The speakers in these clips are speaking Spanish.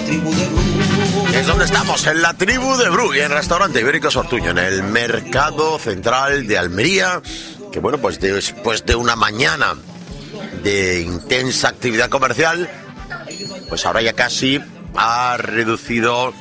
Es donde estamos, en la tribu de Bru y en el restaurante Ibérico Sortuño, en el mercado central de Almería, que bueno, pues después de una mañana de intensa actividad comercial, pues ahora ya casi ha reducido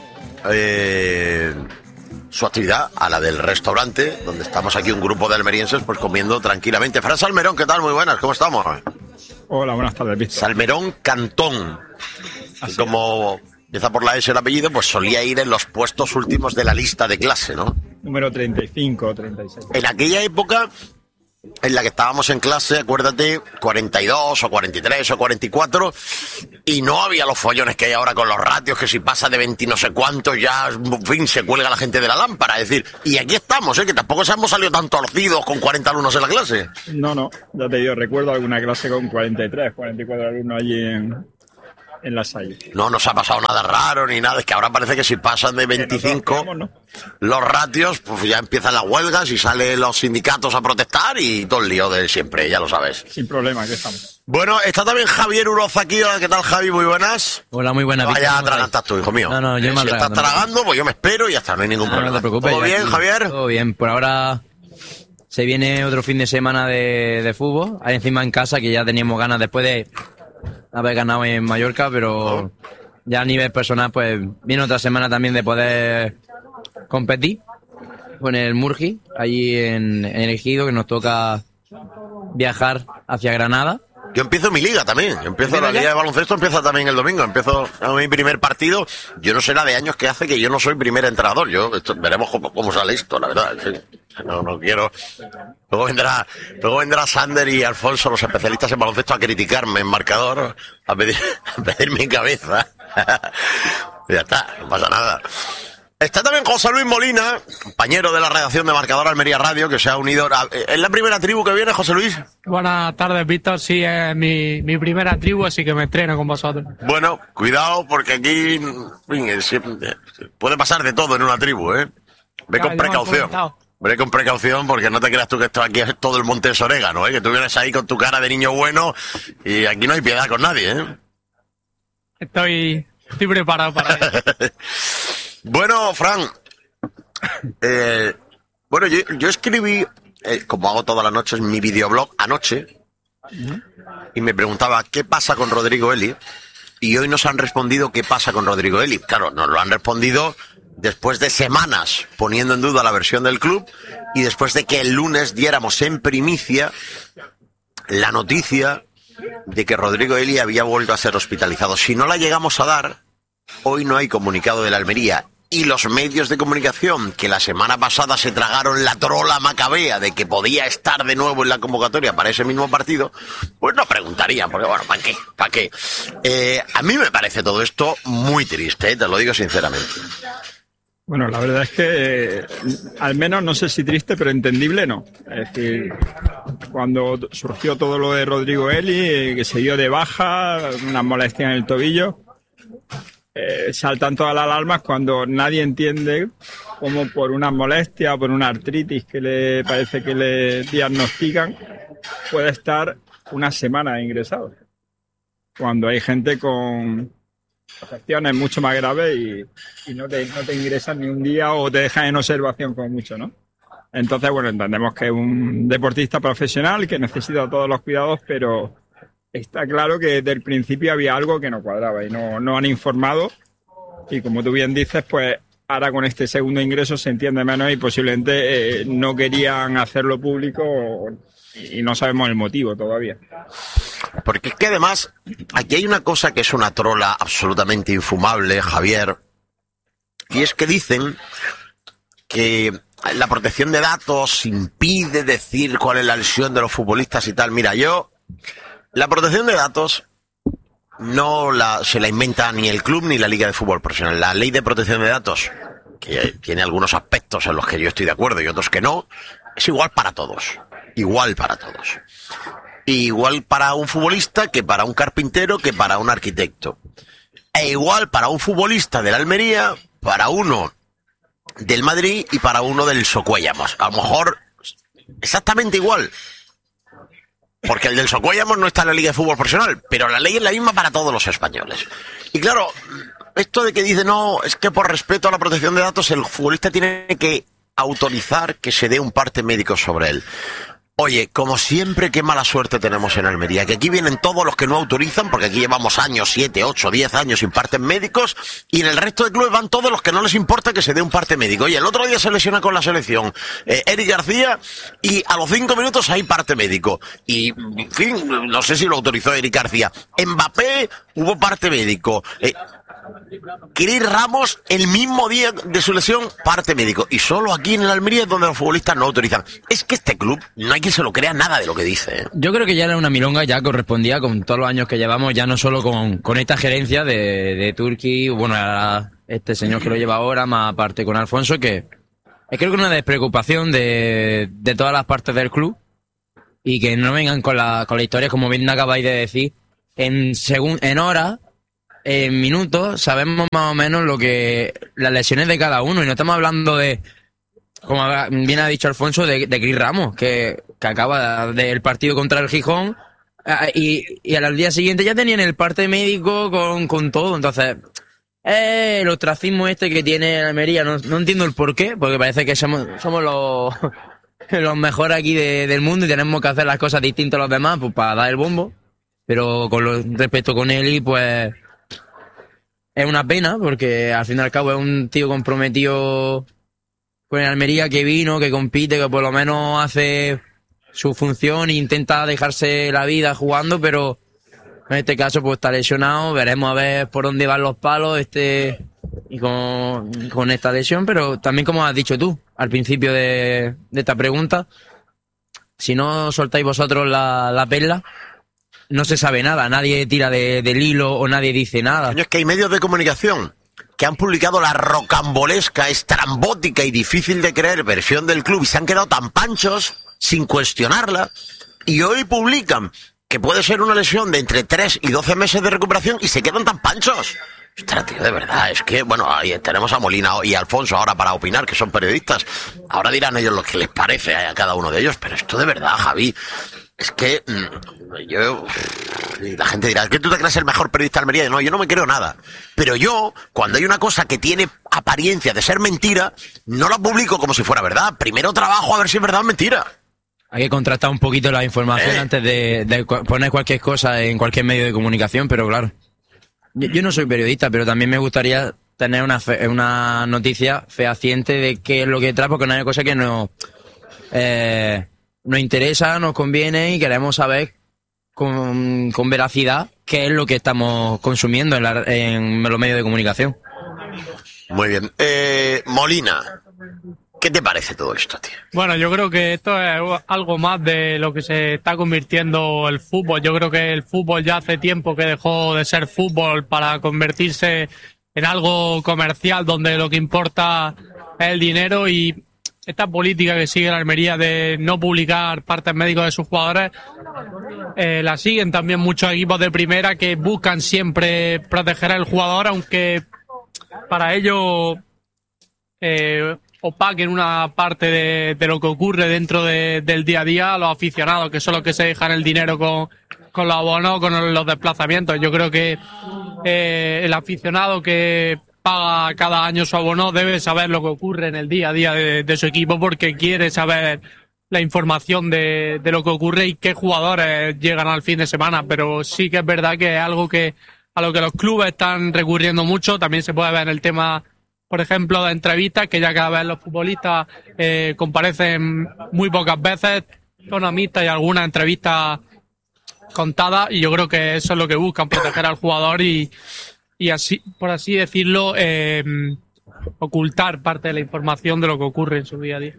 su actividad a la del restaurante, donde estamos aquí un grupo de almerienses pues comiendo tranquilamente. Fran Salmerón, ¿qué tal? Muy buenas, ¿cómo estamos? Hola, buenas tardes, Víctor. Salmerón Cantón, que como empieza por la S el apellido, pues solía ir en los puestos últimos de la lista de clase, ¿no? Número 35 o 36. En aquella época en la que estábamos en clase, acuérdate, 42 o 43 o 44, y no había los follones que hay ahora con los ratios, que si pasa de 20 no sé cuántos ya, en fin, se cuelga la gente de la lámpara. Es decir, y aquí estamos, que tampoco hemos salido tan torcidos con 40 alumnos en la clase. No, ya te digo, recuerdo alguna clase con 43, 44 alumnos allí en la Salle. No nos ha pasado nada raro ni nada, es que ahora parece que si pasan de 25 los ratios, pues ya empiezan las huelgas y salen los sindicatos a protestar y todo el lío de siempre, ya lo sabes. Sin problema, aquí estamos. Bueno, está también Javier Uroz aquí. Hola, ¿qué tal, Javi? Muy buenas. Hola, muy buenas. Vaya, atragantas tú, hijo mío. No, yo me si estás tragando, pues yo me espero y ya está, no hay ningún problema. No te preocupes. ¿Todo bien, Javier? Todo bien, por ahora se viene otro fin de semana de fútbol, ahí encima en casa, que ya teníamos ganas después de haber ganado en Mallorca, pero ya a nivel personal, pues viene otra semana también de poder competir con el Murgi, allí en el Ejido, que nos toca viajar hacia Granada. Yo empiezo mi liga también, la liga de baloncesto empieza también el domingo, empiezo mi primer partido. Yo no sé la de años que hace que yo no soy primer entrenador, veremos cómo sale esto, la verdad. No quiero. Luego vendrá Sander y Alfonso, los especialistas en baloncesto, a criticarme en marcador, a pedir mi cabeza. Ya está, no pasa nada. Está también José Luis Molina, compañero de la redacción de Marcador Almería Radio, que se ha unido. ¿Es la primera tribu que viene, José Luis? Buenas tardes, Víctor. Sí, es mi primera tribu, así que me estreno con vosotros. Bueno, cuidado, porque aquí puede pasar de todo en una tribu, ¿eh? Ve con precaución. Ve con precaución, porque no te creas tú que esto aquí es todo el monte de orégano, ¿eh? Que tú vienes ahí con tu cara de niño bueno y aquí no hay piedad con nadie, ¿eh? Estoy preparado para eso. Bueno, Fran, yo escribí, como hago todas las noches, mi videoblog anoche, y me preguntaba qué pasa con Rodrigo Eli, y hoy nos han respondido qué pasa con Rodrigo Eli. Claro, nos lo han respondido después de semanas poniendo en duda la versión del club, y después de que el lunes diéramos en primicia la noticia de que Rodrigo Eli había vuelto a ser hospitalizado. Si no la llegamos a dar, hoy no hay comunicado de la Almería, y los medios de comunicación que la semana pasada se tragaron la trola macabea de que podía estar de nuevo en la convocatoria para ese mismo partido, pues no preguntarían, porque bueno, ¿para qué? A mí me parece todo esto muy triste, te lo digo sinceramente. Bueno, la verdad es que al menos no sé si triste, pero entendible no. Es decir, cuando surgió todo lo de Rodrigo Eli, que se dio de baja, una molestia en el tobillo, saltan todas las alarmas cuando nadie entiende cómo por una molestia o por una artritis que le parece que le diagnostican puede estar una semana ingresado. Cuando hay gente con afecciones mucho más graves y no te ingresan ni un día o te dejan en observación como mucho, ¿no? Entonces, bueno, entendemos que es un deportista profesional que necesita todos los cuidados, pero está claro que desde el principio había algo que no cuadraba y no han informado, y como tú bien dices, pues ahora con este segundo ingreso se entiende menos y posiblemente no querían hacerlo público y no sabemos el motivo todavía. Porque es que además aquí hay una cosa que es una trola absolutamente infumable, Javier, y es que dicen que la protección de datos impide decir cuál es la lesión de los futbolistas y tal. Mira, la protección de datos no se la inventa ni el club ni la Liga de Fútbol Profesional. La ley de protección de datos, que tiene algunos aspectos en los que yo estoy de acuerdo y otros que no, es igual para todos. Igual para todos. Igual para un futbolista que para un carpintero que para un arquitecto. E igual para un futbolista del Almería, para uno del Madrid y para uno del Socuellamos. A lo mejor exactamente igual. Porque el del Socuellamos no está en la Liga de Fútbol Profesional, pero la ley es la misma para todos los españoles. Y claro, esto de que dice, no, es que por respeto a la protección de datos el futbolista tiene que autorizar que se dé un parte médico sobre él. Oye, como siempre, qué mala suerte tenemos en Almería, que aquí vienen todos los que no autorizan, porque aquí llevamos años, 7, 8, 10 años sin partes médicos, y en el resto de clubes van todos los que no les importa que se dé un parte médico. Oye, el otro día se lesiona con la selección Eric García, y a los 5 minutos hay parte médico. Y, en fin, no sé si lo autorizó Eric García. Mbappé, hubo parte médico. Chris Ramos, el mismo día de su lesión, parte médico. Y solo aquí en el Almería es donde los futbolistas no autorizan. Es que este club, no hay quien se lo crea nada de lo que dice. Yo creo que ya era una milonga, ya correspondía con todos los años que llevamos, ya no solo con esta gerencia de Turki, bueno, este señor que lo lleva ahora, más aparte con Alfonso, que creo que una despreocupación de todas las partes del club, y que no vengan con la historia, como bien acabáis de decir, en horas, en minutos, sabemos más o menos las lesiones de cada uno, y no estamos hablando de, como bien ha dicho Alfonso, de Chris Ramos, que acaba del partido contra el Gijón, y al día siguiente ya tenían el parte médico con todo. Entonces, el ostracismo que tiene Almería, no entiendo el porqué, porque parece que somos los mejores aquí del mundo, y tenemos que hacer las cosas distintas a los demás, pues, para dar el bombo. Pero respecto con Eli, pues es una pena, porque al fin y al cabo es un tío comprometido con el Almería, que vino, que compite, que por lo menos hace su función e intenta dejarse la vida jugando, pero en este caso pues está lesionado. Veremos a ver por dónde van los palos y con esta lesión, pero también, como has dicho tú al principio de esta pregunta, si no soltáis vosotros la perla, no se sabe nada, nadie tira del hilo o nadie dice nada. Es que hay medios de comunicación que han publicado la rocambolesca, estrambótica y difícil de creer versión del club, y se han quedado tan panchos sin cuestionarla, y hoy publican que puede ser una lesión de entre 3 y 12 meses de recuperación, y se quedan tan panchos. Ostras, tío, de verdad, es que, bueno, ahí tenemos a Molina y a Alfonso ahora para opinar, que son periodistas. Ahora dirán ellos lo que les parece a cada uno de ellos, pero esto de verdad, Javi, es que la gente dirá, ¿es que tú te crees el mejor periodista de Almería? No, yo no me creo nada. Pero yo, cuando hay una cosa que tiene apariencia de ser mentira, no la publico como si fuera verdad. Primero trabajo a ver si es verdad o mentira. Hay que contrastar un poquito la información antes de poner cualquier cosa en cualquier medio de comunicación, pero claro. Yo no soy periodista, pero también me gustaría tener una noticia fehaciente de qué es lo que trae, porque no hay cosa que nos interesa, nos conviene, y queremos saber con veracidad qué es lo que estamos consumiendo en los medios de comunicación. Muy bien. Molina, ¿qué te parece todo esto, tío? Bueno, yo creo que esto es algo más de lo que se está convirtiendo el fútbol. Yo creo que el fútbol ya hace tiempo que dejó de ser fútbol para convertirse en algo comercial, donde lo que importa es el dinero, y esta política que sigue la Almería de no publicar partes médicos de sus jugadores, la siguen también muchos equipos de primera, que buscan siempre proteger al jugador, aunque para ello opaquen una parte de lo que ocurre dentro del día a día a los aficionados, que son los que se dejan el dinero con los abonos, con los desplazamientos. Yo creo que el aficionado que paga cada año su abono debe saber lo que ocurre en el día a día de su equipo, porque quiere saber la información de lo que ocurre y qué jugadores llegan al fin de semana. Pero sí que es verdad que es algo a lo que los clubes están recurriendo mucho. También se puede ver en el tema, por ejemplo, de entrevistas, que ya cada vez los futbolistas comparecen muy pocas veces, son amistas y algunas entrevistas contadas, y yo creo que eso es lo que buscan, proteger al jugador y así, por así decirlo, ocultar parte de la información de lo que ocurre en su día a día.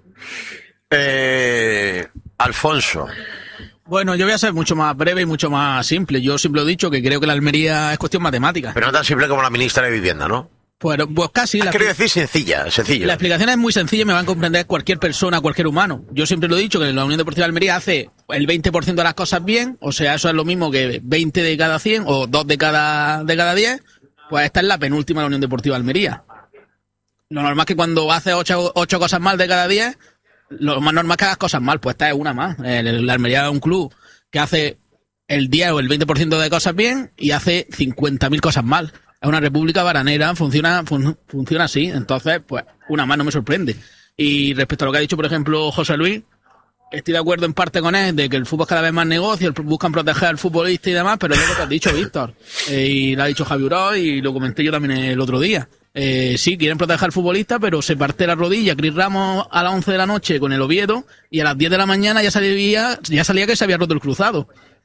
Alfonso. Bueno, yo voy a ser mucho más breve y mucho más simple. Yo siempre he dicho que creo que la Almería es cuestión matemática. Pero no tan simple como la ministra de Vivienda, ¿no? Pues casi. Quiero decir sencillo. La explicación es muy sencilla y me van a comprender cualquier persona, cualquier humano. Yo siempre lo he dicho, que la Unión Deportiva de Almería hace el 20% de las cosas bien, o sea, eso es lo mismo que 20 de cada 100 o 2 de cada 10, pues esta es la penúltima de la Unión Deportiva de Almería. Lo normal es que cuando hace 8 cosas mal de cada 10, lo más normal es que hagas cosas mal, pues esta es una más. La Almería es un club que hace el 10 o el 20% de cosas bien y hace 50.000 cosas mal. Es una república baranera, funciona así. Entonces, pues, una más no me sorprende. Y respecto a lo que ha dicho, por ejemplo, José Luis, estoy de acuerdo en parte con él, de que el fútbol es cada vez más negocio, buscan proteger al futbolista y demás, pero es lo que te has dicho, Víctor. Y lo ha dicho Javi Uró y lo comenté yo también el otro día. Sí, quieren proteger al futbolista, pero se parte la rodilla Cris Ramos a las 11 de la noche con el Oviedo y a las 10 de la mañana ya salía que se había roto el cruzado.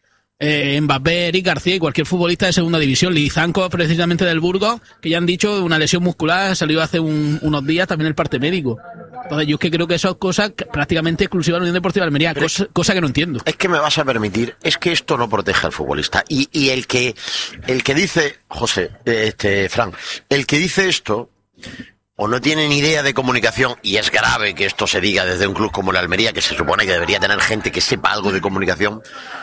Mbappé, Eric García y cualquier futbolista de segunda división, Lizanco precisamente del Burgos, que ya han dicho una lesión muscular, salió hace unos días también el parte médico. Entonces yo es que creo que eso es cosa prácticamente exclusiva de la Unión Deportiva de Almería, cosa que no entiendo. Es que me vas a permitir, es que esto no protege al futbolista. Y el que dice, José, Fran, el que dice esto, o no tiene ni idea de comunicación, y es grave que esto se diga desde un club como el Almería, que se supone que debería tener gente que sepa algo de comunicación,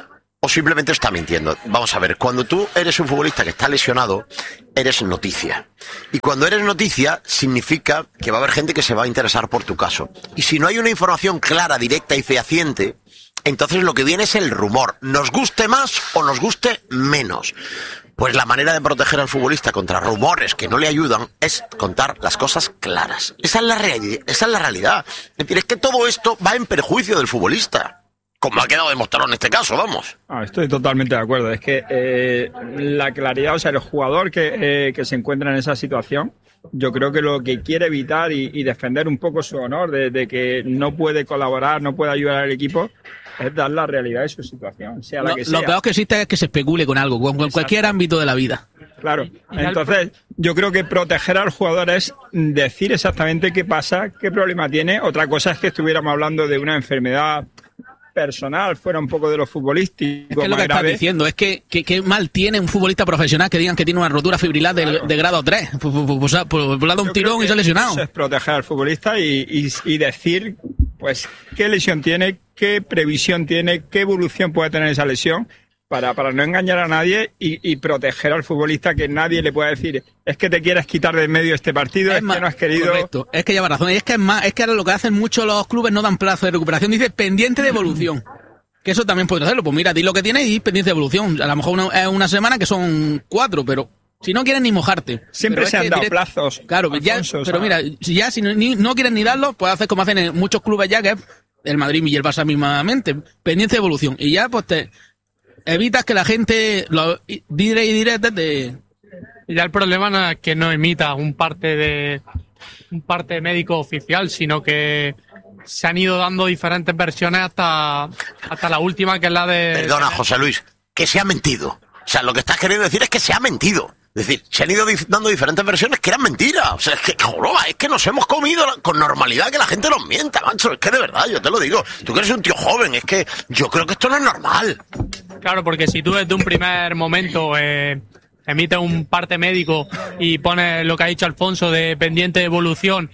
o simplemente está mintiendo. Vamos a ver, cuando tú eres un futbolista que está lesionado, eres noticia. Y cuando eres noticia, significa que va a haber gente que se va a interesar por tu caso. Y si no hay una información clara, directa y fehaciente, entonces lo que viene es el rumor. Nos guste más o nos guste menos. Pues la manera de proteger al futbolista contra rumores que no le ayudan es contar las cosas claras. Esa es la realidad. Es decir, es que todo esto va en perjuicio del futbolista. Como ha quedado demostrado en este caso, vamos. Estoy totalmente de acuerdo. Es que la claridad, o sea, el jugador que se encuentra en esa situación, yo creo que lo que quiere evitar y defender un poco su honor de que no puede colaborar, no puede ayudar al equipo, es dar la realidad de su situación, sea la que sea. Lo peor que existe es que se especule con algo, con cualquier ámbito de la vida. Claro. Entonces, yo creo que proteger al jugador es decir exactamente qué pasa, qué problema tiene. Otra cosa es que estuviéramos hablando de una enfermedad personal, fuera un poco de lo futbolístico. Es que lo que estás diciendo es que mal tiene un futbolista profesional que digan que tiene una rotura fibrilar de grado 3. Pues le ha dado un tirón y se ha lesionado. Eso es proteger al futbolista y decir, pues, qué lesión tiene, qué previsión tiene, qué evolución puede tener esa lesión, para no engañar a nadie y proteger al futbolista, que nadie le pueda decir, es que te quieres quitar de en medio este partido, es que no has querido... Correcto, es que lleva razón, y es que ahora lo que hacen muchos los clubes no dan plazo de recuperación, dice pendiente de evolución, que eso también puedes hacerlo, pues mira, di lo que tienes y pendiente de evolución, a lo mejor es una semana que son 4, pero si no quieres ni mojarte. Siempre se han dado plazos. Claro, Alfonso, pero mira, si no quieres ni darlo, puedes hacer como hacen en muchos clubes ya, que es el Madrid y el Barça mismamente, pendiente de evolución, y ya pues evitas que la gente lo diretes de... Y ya el problema no es que no emita un parte médico oficial, sino que se han ido dando diferentes versiones hasta la última, que es la de... Perdona, José Luis, que se ha mentido. O sea, lo que estás queriendo decir es que se ha mentido. Es decir, se han ido dando diferentes versiones que eran mentiras. O sea, es que nos hemos comido con normalidad que la gente nos mienta, macho. Es que de verdad, yo te lo digo. Tú que eres un tío joven, es que yo creo que esto no es normal. Claro, porque si tú desde un primer momento emites un parte médico y pones lo que ha dicho Alfonso de pendiente de evolución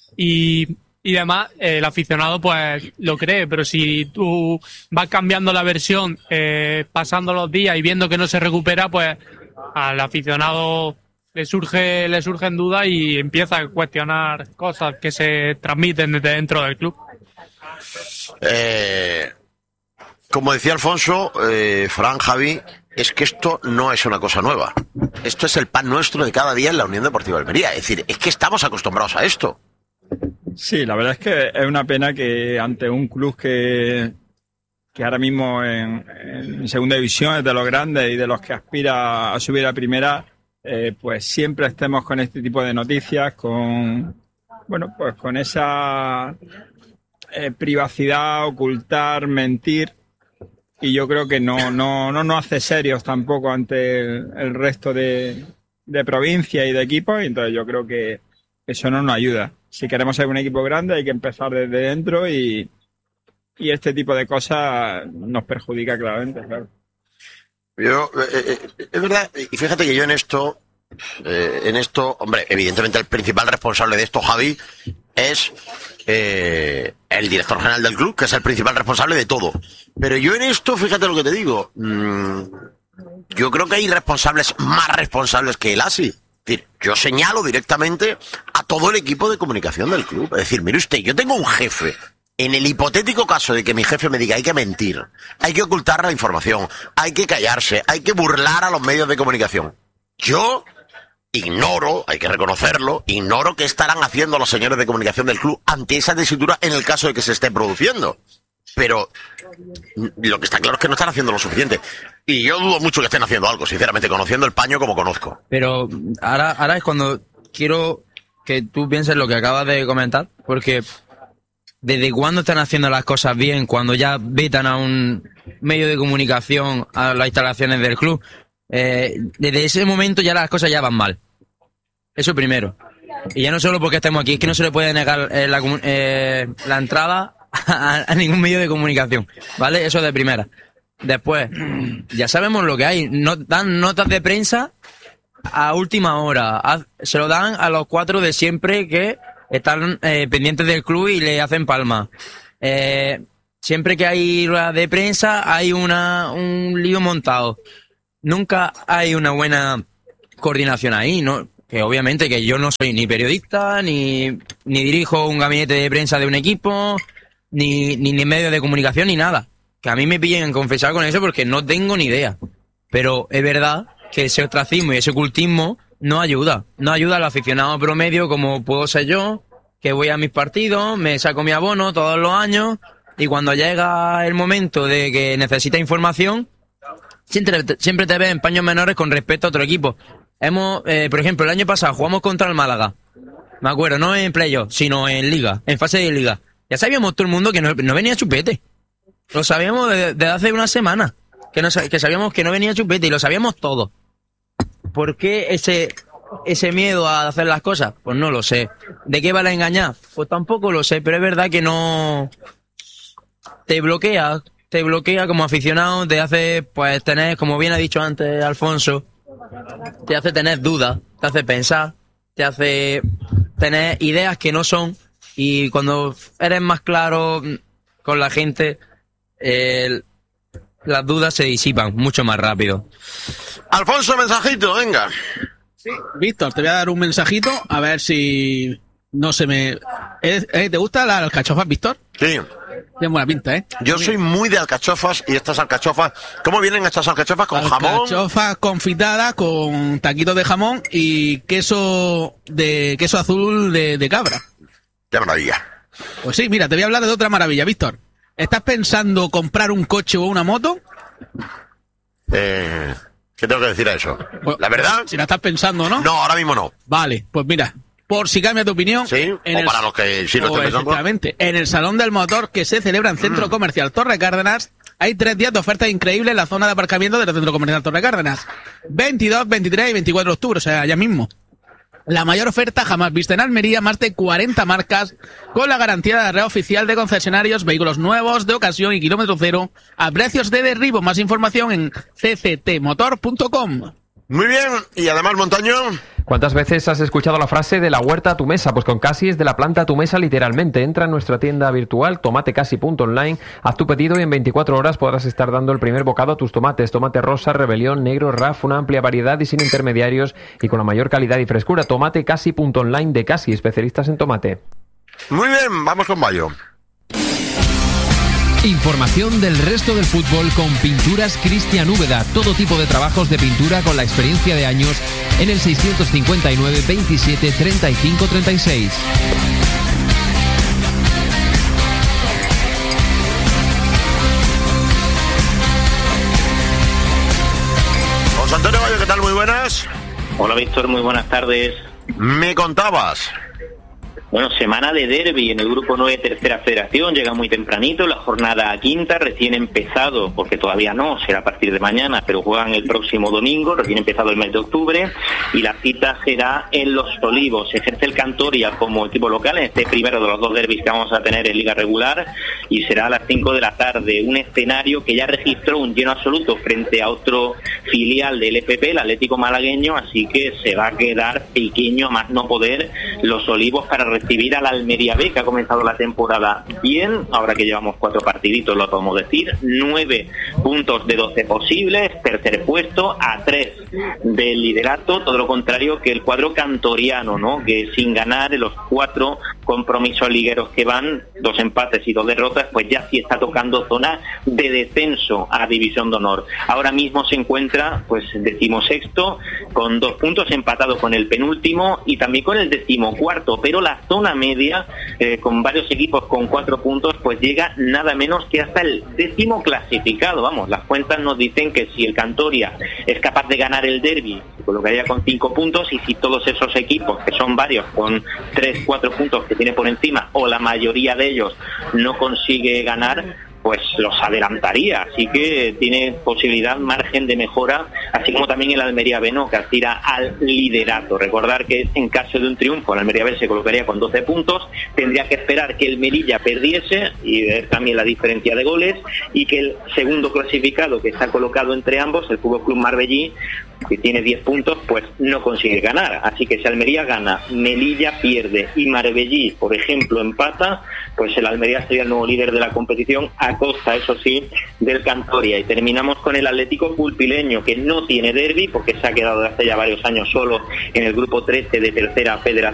y demás, el aficionado pues lo cree, pero si tú vas cambiando la versión, pasando los días y viendo que no se recupera, pues al aficionado le surgen dudas y empieza a cuestionar cosas que se transmiten desde dentro del club. Como decía Alfonso, Fran, Javi, es que esto no es una cosa nueva. Esto es el pan nuestro de cada día en la Unión Deportiva Almería. Es decir, es que estamos acostumbrados a esto. Sí, la verdad es que es una pena que ante un club que ahora mismo en segunda división es de los grandes y de los que aspira a subir a primera, pues siempre estemos con este tipo de noticias, con esa privacidad, ocultar, mentir, y yo creo que no nos hace serios tampoco ante el resto de provincias y de equipos, y entonces yo creo que eso no nos ayuda. Si queremos ser un equipo grande hay que empezar desde dentro y este tipo de cosas nos perjudica claramente, claro. Es verdad, y fíjate que yo en esto, hombre, evidentemente el principal responsable de esto, Javi, es el director general del club, que es el principal responsable de todo. Pero yo en esto, fíjate lo que te digo, yo creo que hay responsables más responsables que el ASI. Es decir, yo señalo directamente a todo el equipo de comunicación del club. Es decir, mire usted, yo tengo un jefe. En el hipotético caso de que mi jefe me diga hay que mentir, hay que ocultar la información, hay que callarse, hay que burlar a los medios de comunicación, yo ignoro, hay que reconocerlo, ignoro qué estarán haciendo los señores de comunicación del club ante esa tesitura en el caso de que se esté produciendo. Pero lo que está claro es que no están haciendo lo suficiente. Y yo dudo mucho que estén haciendo algo, sinceramente, conociendo el paño como conozco. Pero ahora es cuando quiero que tú pienses lo que acabas de comentar, porque ¿desde cuándo están haciendo las cosas bien? Cuando ya vetan a un medio de comunicación a las instalaciones del club. Desde ese momento ya las cosas ya van mal. Eso primero. Y ya no solo porque estemos aquí, es que no se le puede negar la entrada a ningún medio de comunicación, ¿vale? Eso de primera. Después, ya sabemos lo que hay. Dan notas de prensa a última hora. Se lo dan a los 4 de siempre que están pendientes del club y le hacen palma. Siempre que hay rueda de prensa hay un lío montado. Nunca hay una buena coordinación ahí, ¿no? Que obviamente que yo no soy ni periodista, ni dirijo un gabinete de prensa de un equipo, ni medio de comunicación, ni nada. Que a mí me pillen en confesar con eso porque no tengo ni idea. Pero es verdad que ese ostracismo y ese ocultismo no ayuda. No ayuda al aficionado promedio como puedo ser yo, que voy a mis partidos, me saco mi abono todos los años y cuando llega el momento de que necesita información, siempre te ves en paños menores con respecto a otro equipo. Por ejemplo, el año pasado jugamos contra el Málaga. Me acuerdo, no en playoff, sino en liga, en fase de liga. Ya sabíamos todo el mundo que no venía Chupete. Lo sabíamos desde hace una semana. Que sabíamos que no venía Chupete y lo sabíamos todo. ¿Por qué ese miedo a hacer las cosas? Pues no lo sé. ¿De qué vale engañar? Pues tampoco lo sé, pero es verdad que no... Te bloquea como aficionado, te hace pues tener, como bien ha dicho antes Alfonso, te hace tener dudas, te hace pensar, te hace tener ideas que no son, y cuando eres más claro con la gente, las dudas se disipan mucho más rápido. Alfonso, mensajito, venga. Sí, Víctor, te voy a dar un mensajito, a ver si no se me... ¿Te gustan las alcachofas, Víctor? Sí. Tiene buena pinta, ¿eh? Yo soy muy de alcachofas, y estas alcachofas... ¿Cómo vienen estas alcachofas? ¿Con jamón? Alcachofas confitadas con taquitos de jamón y queso azul de cabra. ¡Qué maravilla! Pues sí, mira, te voy a hablar de otra maravilla, Víctor. ¿Estás pensando comprar un coche o una moto? ¿Qué tengo que decir a eso? Pues, la verdad... Si la estás pensando, ¿no? No, ahora mismo no. Vale, pues mira... Por si cambia tu opinión. Sí, para los que sí lo estén pensando. Efectivamente. En el Salón del Motor que se celebra en Centro Comercial Torre Cárdenas, hay 3 días de ofertas increíbles en la zona de aparcamiento del Centro Comercial Torre Cárdenas. 22, 23 y 24 de octubre, o sea, ya mismo. La mayor oferta jamás vista en Almería, más de 40 marcas, con la garantía de la red oficial de concesionarios, vehículos nuevos, de ocasión y kilómetro cero, a precios de derribo. Más información en cctmotor.com. Muy bien, y además, Montaño... ¿Cuántas veces has escuchado la frase de la huerta a tu mesa? Pues con Casi es de la planta a tu mesa literalmente. Entra en nuestra tienda virtual tomatecasi.online, haz tu pedido y en 24 horas podrás estar dando el primer bocado a tus tomates. Tomate rosa, rebelión, negro, RAF, una amplia variedad y sin intermediarios y con la mayor calidad y frescura. Tomatecasi.online de Casi, especialistas en tomate. Muy bien, vamos con Bayo. Información del resto del fútbol con Pinturas Cristian Úbeda. Todo tipo de trabajos de pintura con la experiencia de años en el 659 27 35 36. José Antonio Bayo, ¿qué tal? Muy buenas. Hola Víctor, muy buenas tardes. Me contabas. Bueno, semana de derbi en el grupo 9 Tercera Federación, llega muy tempranito, la jornada quinta, recién empezado, porque todavía no, será a partir de mañana, pero juegan el próximo domingo, recién empezado el mes de octubre, y la cita será en Los Olivos. Ejerce el Cantoria como equipo local en este primero de los 2 derbis que vamos a tener en Liga Regular, y será a las 5 de la tarde, un escenario que ya registró un lleno absoluto frente a otro filial del FP, el Atlético Malagueño, así que se va a quedar pequeño a más no poder Los Olivos para recibir a la Almería B, que ha comenzado la temporada bien, ahora que llevamos 4 partiditos, lo podemos decir, 9 puntos de 12 posibles, tercer puesto, a 3 del liderato, todo lo contrario que el cuadro cantoriano, ¿no? Que sin ganar en los 4 compromisos ligueros que van, 2 empates y 2 derrotas, pues ya sí está tocando zona de descenso a División de Honor. Ahora mismo se encuentra pues 16º con 2 puntos, empatado con el penúltimo y también con el 14º, pero la zona media con varios equipos con 4 puntos pues llega nada menos que hasta el 10º clasificado. Vamos, las cuentas nos dicen que si el Cantoria es capaz de ganar el derbi, se colocaría con 5 puntos, y si todos esos equipos, que son varios, con 3-4 puntos que tiene por encima, o la mayoría de ellos no consigue ganar, pues los adelantaría, así que tiene posibilidad, margen de mejora, así como también el Almería B, ¿no?, que aspira al liderato. Recordar que en caso de un triunfo el Almería B se colocaría con 12 puntos, tendría que esperar que el Melilla perdiese y ver también la diferencia de goles, y que el segundo clasificado, que está colocado entre ambos, el Fútbol Club Marbellí, que tiene 10 puntos, pues no consigue ganar. Así que si Almería gana, Melilla pierde y Marbellí, por ejemplo, empata, pues el Almería sería el nuevo líder de la competición, a costa, eso sí, del Cantoria. Y terminamos con el Atlético Pulpileño, que no tiene derbi porque se ha quedado hace ya varios años solo en el grupo 13 de Tercera Federación.